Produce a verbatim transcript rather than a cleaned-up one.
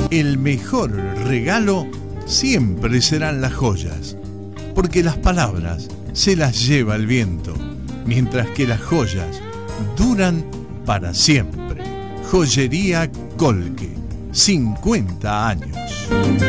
El mejor regalo siempre serán las joyas, porque las palabras se las lleva el viento, mientras que las joyas duran para siempre. Joyería Colque, cincuenta años.